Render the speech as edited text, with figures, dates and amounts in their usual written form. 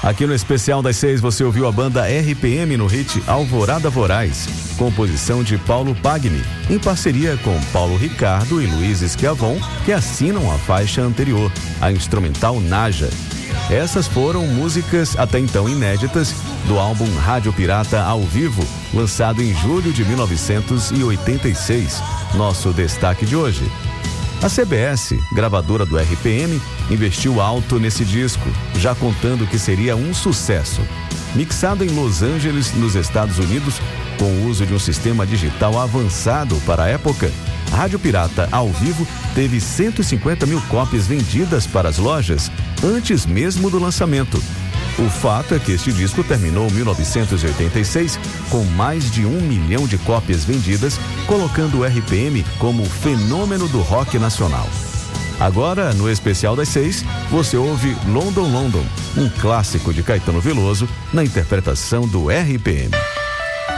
Aqui no Especial das 6 você ouviu a banda RPM no hit Alvorada Voraz, composição de Paulo Pagni, em parceria com Paulo Ricardo e Luiz Schiavon, que assinam a faixa anterior, a instrumental Naja. Essas foram músicas até então inéditas do álbum Rádio Pirata ao Vivo, lançado em julho de 1986, nosso destaque de hoje. A CBS, gravadora do RPM, investiu alto nesse disco, já contando que seria um sucesso. Mixado em Los Angeles, nos Estados Unidos, com o uso de um sistema digital avançado para a época, Rádio Pirata ao Vivo teve 150 mil cópias vendidas para as lojas antes mesmo do lançamento. O fato é que este disco terminou 1986 com mais de 1 milhão de cópias vendidas, colocando o RPM como fenômeno do rock nacional. Agora, no Especial das 6, você ouve London London, um clássico de Caetano Veloso, na interpretação do RPM.